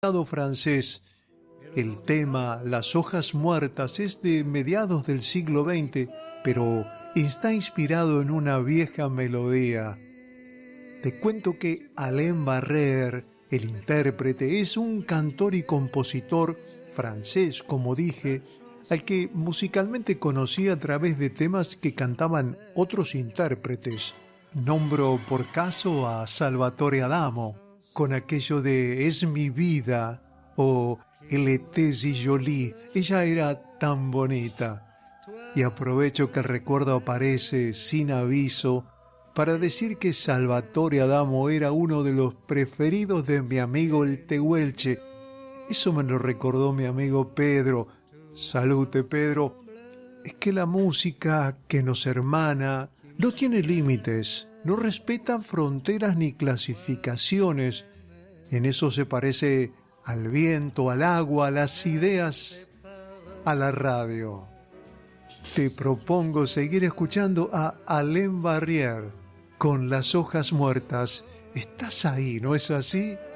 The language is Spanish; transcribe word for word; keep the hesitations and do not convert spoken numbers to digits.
francés. El tema Las hojas muertas es de mediados del siglo veinte, pero está inspirado en una vieja melodía. Te cuento que Alain Barrère, el intérprete, es un cantor y compositor francés, como dije, al que musicalmente conocí a través de temas que cantaban otros intérpretes. Nombro por caso a Salvatore Adamo, con aquello de Es mi vida o Elle était si jolie, ella era tan bonita. Y aprovecho que el recuerdo aparece sin aviso para decir que Salvatore Adamo era uno de los preferidos de mi amigo el Tehuelche. Eso me lo recordó mi amigo Pedro. Salute, Pedro. Es que la música que nos hermana no tiene límites, no respeta fronteras ni clasificaciones. En eso se parece al viento, al agua, a las ideas, a la radio. Te propongo seguir escuchando a Alain Barrère con Las hojas muertas. ¿Estás ahí, no es así?